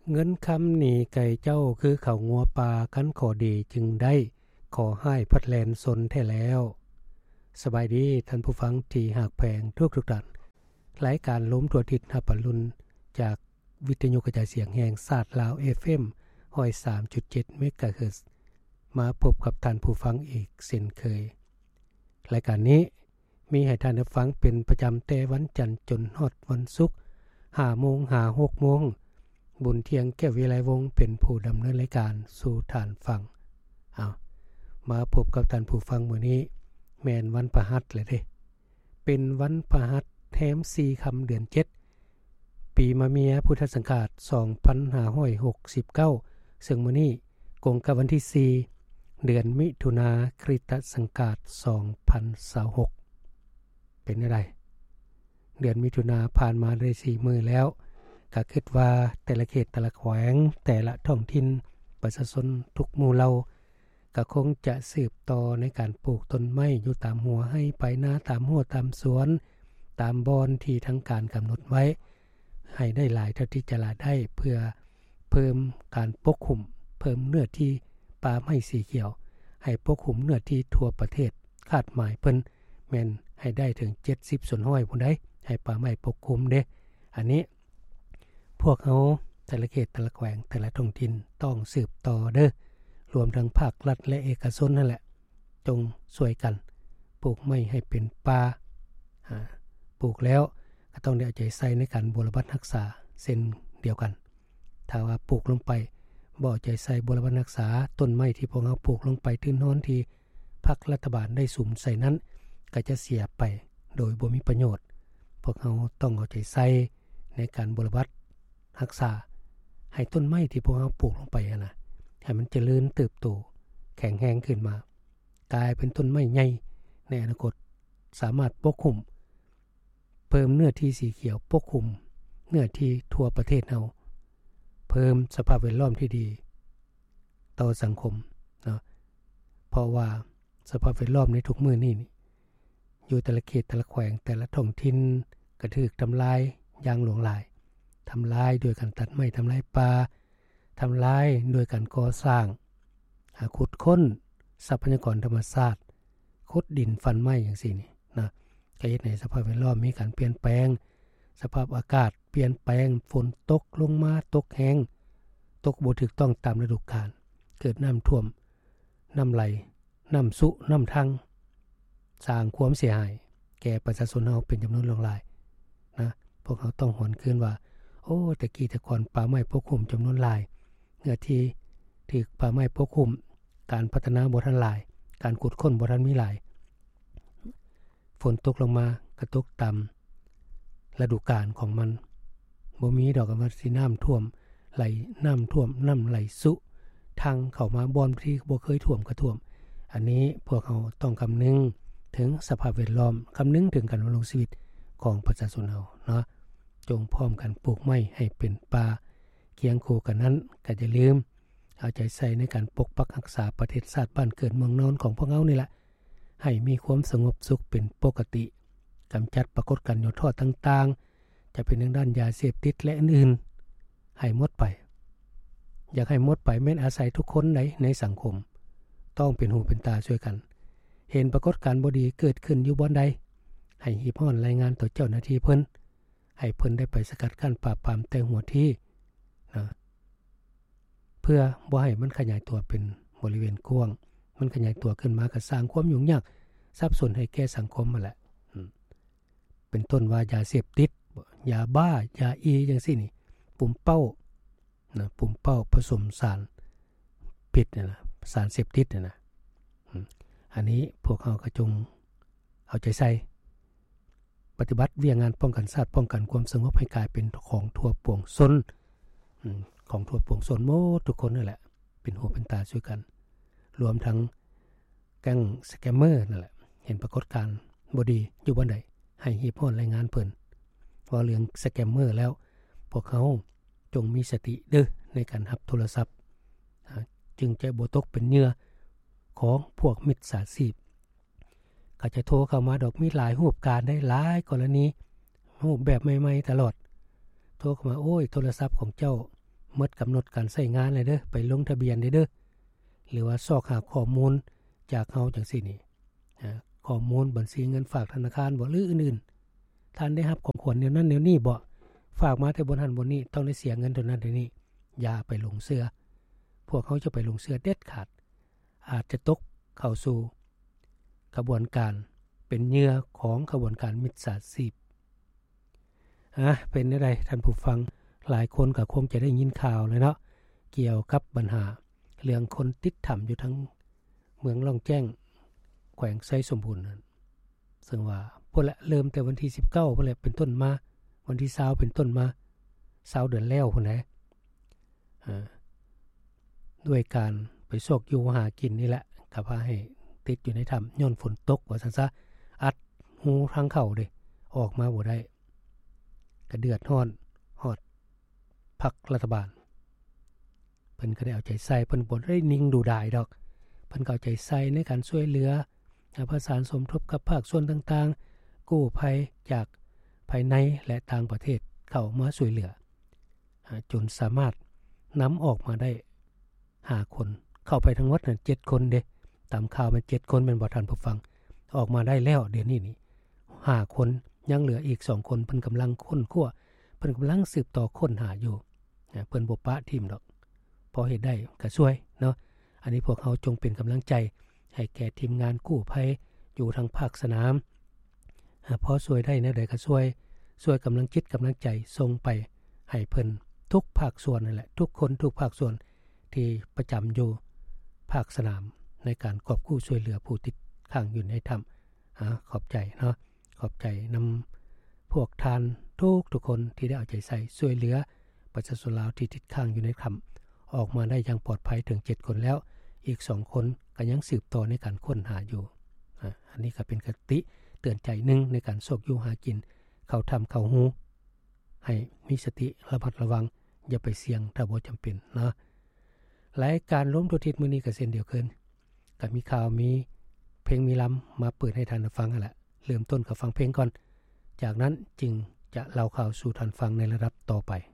เงินคำหนีไก่เจ้าคือเขางัวปลาคันขอดีจึงได้ขอให้พัดแลนสนแท้แล้วสบายดีท่านผู้ฟังที่หักแพงทุกท่านรายการล้มทั่วทิศหับปรุนจากวิทยุกระจายเสียงแห่งชาติลาว FM 103.7 เมกะเฮิรตซ์มาพบกับท่านผู้ฟังอีกเช่นเคยรายการนี้มีให้ท่านได้ฟังเป็นประจำแต่วันจันทร์จนฮอดวันศุกร์ 5:00 น 6:00 นบุญเทียงแก้ววิไลวงศ์เป็นผู้ดำเนินรายการสู่ท่านฟังมาพบกับท่านผู้ฟังมื้อนี้แม่นวันพฤหัสเลยเด้เป็นวันพฤหัสแถม4ค่ำเดือน7ปีมะเมียพุทธศักราช2569ซึ่งมื้อนี้ตรงกับวันที่4เดือนมิถุนายนคริสตศักราช2026เป็นจังได๋เดือนมิถุนายนผ่านมาได้4มื้อแล้วก็คิดว่าแต่ละเขตแต่ละแขวงแต่ละท้องถิ่นประชาชนทุกหมู่เหล่าก็คงจะสืบต่อในการปลูกต้นไม้อยู่ตามหัวให้ไปนาตามหัวตามสวนตามบอนที่ทางการกำหนดไว้ให้ได้หลายเท่าที่จะละได้เพื่อเพิ่มการปกคลุมเพิ่มเนื้อที่ป่าไม้สีเขียวให้ปกคลุมเนื้อที่ทั่วประเทศคาดหมายเพิ่นแม่นให้ได้ถึง70ส่วนห้อยพุ่นได้ให้ป่าไม้ปกคลุมเด้อันนี้พวกเขาแต่ละเขตแต่ละแขวงแต่ละท้องถิ่นต้องสืบต่อเด้อรวมทั้งภาครัฐและเอกชนนั่นแหละจงช่วยกันปลูกไม้ให้เป็นป่าปลูกแล้วก็ต้องได้เอาใจใส่ในการบำบัดรักษาเช่นเดียวกันถ้าว่าปลูกลงไปบ่ใจใส่บำบัดรักษาต้นไม้ที่พวกเราปลูกลงไปถึงโน้นที่ภาครัฐบาลได้สุมใส่นั้นก็จะเสียไปโดยบ่มีประโยชน์พวกเราต้องเอาใจใส่ในการบำบัดรักษาให้ต้นไม้ที่พวกเราปลูกลงไปนะให้มันเจริญเติบโตแข็งแรงขึ้นมากลายเป็นต้นไม้ใหญ่ในอนาคตสามารถปกคลุมเพิ่มเนื้อที่สีเขียวปกคลุมเนื้อที่ทั่วประเทศเราเพิ่มสภาพแวดล้อมที่ดีต่อสังคมเนาะเพราะว่าสภาพแวดล้อมในทุกมื้อนี้อยู่แต่ละเขตแต่ละแขวงแต่ละท้องถิ่นก็ถูกทำลายอย่างหลวงหลายทำลายโดยการตัดไม้ทำลายป่าทำลายโดยการก่อสร้างขุดค้นทรัพยากรธรรมชาติขุดดินฟันไม้อย่างซี่นี่นะก็เฮ็ดให้สภาพแวดล้อมมีการเปลี่ยนแปลงสภาพอากาศเปลี่ยนแปลงฝนตกลงมาตกแห้งตกบ่ถูกต้องตามฤดูกาลเกิดน้ำท่วมน้ำไหลน้ำสุน้ำทังสร้างความเสียหายแก่ประชาชนเฮาเป็นจำนวนหลายนะพวกเขาต้องหวนคืนว่าโอ้แต่กี้แต่ก่อนป่าไม้ปกคลุมจำนวนหลายเนื้อที่ถูกป่าไม้ปกคลุมการพัฒนาบ่ทันหลายการขุดค้นบ่ทันมีหลายฝนตกลงมากระตกตามฤดูกาลของมันบ่มีดอกว่าสิน้ำท่วมไหลน้ำท่วมน้ำไหลสุทางเข้ามาบ่อนที่บ่เคยท่วมก็ท่วมอันนี้พวกเขาต้องคำนึงถึงสภาพแวดล้อมคำนึงถึงการดำรงชีวิตของประชาชนเฮาเนาะจงพร้อมกันปลูกไม้ให้เป็นป่าเคียงคู่กันนั้นก็อย่าลืมเอาใจใส่ในการปกปักรักษาประเทศชาติบ้านเกิดเมืองนอนของพวกเรานี่แหละให้มีความสงบสุขเป็นปกติกำจัดปรากฏการณ์โยธาต่างๆจะเป็นทางด้านยาเสพติดและอื่นๆให้หมดไปอยากให้หมดไปแม้นอาศัยทุกคนในสังคมต้องเป็นหูเป็นตาช่วยกันเห็นปรากฏการณ์บ่ดีเกิดขึ้นอยู่บ่อนใดให้รีบร้อนรายงานต่อเจ้าหน้าที่เพิ่นให้เพิ่นได้ไปสกัดกั้นปราบปรามแต่หัวที่นะเพื่อบ่ให้มันขยายตัวเป็นบริเวณกว้างมันขยายตัวขึ้นมาก็สร้างความยุ่งยากสับสนให้แก่สังคมนั่นแหละเป็นต้นว่ายาเสพติดยาบ้ายาอีจังซี่นี่ปุ่มเป้านะปุ่มเป้าผสมสารพิษนะสารเสพติดนะอันนี้พวกเราก็จงเอาใจใส่ปฏิบัติเวียงงานป้องกันชาติป้องกันความสงบให้กลายเป็นของทั่วปวงชนของทั่วปวงชนหมดทุกคนนั่นแหละเป็นหูเป็นตาช่วยกันรวมทั้งแก๊งสแกมเมอร์นั่นแหละเห็นปรากฏการณ์บ่ดีอยู่บ่ใดให้รีบร้อนรายงานเพิ่นว่าเรื่องสแกมเมอร์แล้วพวกเขาจงมีสติเด้อในการรับโทรศัพท์จึงจะบ่ตกเป็นเหยื่อของพวกมิจฉาชีพก็จะโทรเข้ามาดอกมีหลายรูปการได้หลายกรณีรูปแบบใหม่ๆตลอดโทรเข้ามาโอ้ยโทรศัพท์ของเจ้าหมดกำหนดการใช้งานเลยเด้อไปลงทะเบียนเด้อหรือว่าซอกหาข้อมูลจากเฮาจังซี่นี่ข้อมูลบัญชีเงินฝากธนาคารบ่หรืออื่นๆท่านได้รับของขวัญแนวนั้นแนวนี้บ่ฝากมาแต่บนหันบนนี้ต้องได้เสียเงินเท่านั้นเท่านี้อย่าไปหลงเชื่อพวกเขาจะไปหลงเชื่อเด็ดขาดอาจจะตกเข้าสู่กระบวนการเป็นเหยื่อของกระบวนการมิจฉาชีพเป็นได้ท่านผู้ฟังหลายคนก็คงจะได้ยินข่าวเลยเนาะเกี่ยวกับปัญหาเรื่องคนติดถ้ำอยู่ทั้งเมืองล่องแจ้งแขวงไซสมบูรณ์นั้นซึ่งว่าพวกละเริ่มแต่วันที่19พวกละเป็นต้นมาวันที่20เป็นต้นมา20เดือนแล้วพุ่นนะด้วยการไปซอกอยู่หากินนี่แหละก็พาให้ติดอยู่ในถ้ำย้อนฝนตกว่าซั่นซะอัดหูทางเข้าเด้ออกมาบ่ได้ก็เดือดร้อนฮอดพรรครัฐบาลเพิ่นก็ได้เอาใจใส่เพิ่นบ่ได้นิ่งดูดายดอกเพิ่นก็เอาใจใส่ในการช่วยเหลือประสานสมทบกับภาคส่วนต่างๆกู้ภัยจากภายในและต่างประเทศเข้ามาช่วยเหลือจนสามารถนำออกมาได้5คนเข้าไปทั้งหมดนั้น7คนเด้ตามข่าวมัน7คนเป็นบ่ทันผู้ฟังออกมาได้แล้วเดี๋ยวนี้นี่5คนยังเหลืออีก2คนเพิ่นกำลังค้นคว้าเพิ่นกำลังสืบต่อค้นหาอยู่เพิ่นบ่ปะทิ่มดอกพอเฮ็ดได้ก็ช่วยเนาะอันนี้พวกเขาจงเป็นกำลังใจให้แก่ทีมงานกู้ภัยอยู่ทางภาคสนามพอช่วยได้นะได้ก็ช่วยกำลังจิตกำลังใจส่งไปให้เพิ่นทุกภาคส่วนนั่นแหละทุกคนทุกภาคส่วนที่ประจำอยู่ภาคสนามในการกอบกู้ช่วยเหลือผู้ติดค้างอยู่ในถ้ำขอบใจเนาะขอบใจนำพวกทานทุกคนที่ได้เอาใจใส่ช่วยเหลือประชาชนลาวที่ติดค้างอยู่ในถ้ำออกมาได้อย่างปลอดภัยถึง7คนแล้วอีก2คนก็ยังสืบต่อในการค้นหาอยู่อันนี้ก็เป็นคติเตือนใจนึงในการซอกอยู่หากินเข้าถ้ำเข้าหูให้มีสติระมัดระวังอย่าไปเสี่ยงถ้าบ่จำเป็นนะรายการล้มตัวทิศมื้อนี้ก็เช่นเดียวกันก็มีข่าวมีเพลงมีลำมาเปิดให้ท่านฟังนั่นแหละเริ่มต้นกับฟังเพลงก่อนจากนั้นจึงจะเล่าข่าวสู่ท่านฟังในระดับต่อไป